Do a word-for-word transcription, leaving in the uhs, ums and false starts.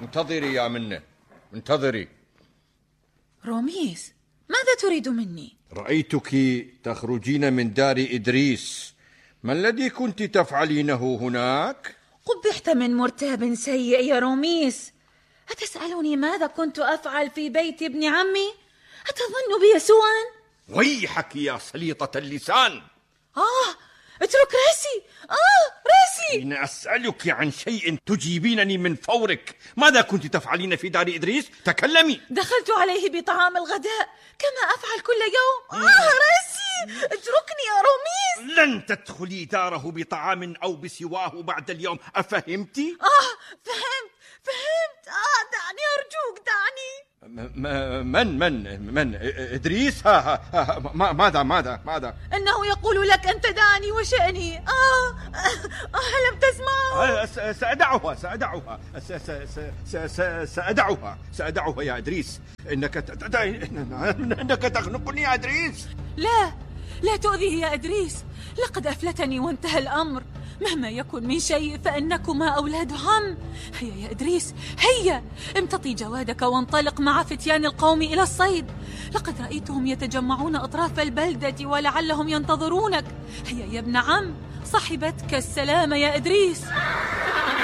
انتظري يا منة، انتظري. روميس، ماذا تريد مني؟ رأيتك تخرجين من دار إدريس، ما الذي كنت تفعلينه هناك؟ قبحت من مرتاب سيء يا روميس. أتسألني ماذا كنت أفعل في بيت ابن عمي؟ أتظن بي سوءا؟ ويحك يا سليطة اللسان. آه، اترك راسي. آه، راسي. إن أسألك عن شيء تجيبينني من فورك. ماذا كنت تفعلين في دار إدريس؟ تكلمي. دخلت عليه بطعام الغداء كما أفعل كل يوم. آه، راسي. اتركني يا روميس. لن تدخلي داره بطعام أو بسواه بعد اليوم، أفهمت؟ آه، فهمت فهمت. آه، دعني أرجوك، دعني. من من من إدريس؟ ها ها ها ماذا ماذا ماذا؟ إنه يقول لك أن تدعني وشأني. آه, آه لم تسمعه؟ سأدعها سأدعها سأدعها سأدعها يا إدريس. إنك إنك تخنقني يا إدريس. لا لا تؤذيه يا إدريس، لقد أفلتني وانتهى الأمر. مهما يكن من شيء فإنكما أولاد عم. هيا يا إدريس، هيا امتطي جوادك وانطلق مع فتيان القوم إلى الصيد. لقد رأيتهم يتجمعون أطراف البلدة ولعلهم ينتظرونك. هيا يا ابن عم، صاحبتك السلامة يا إدريس.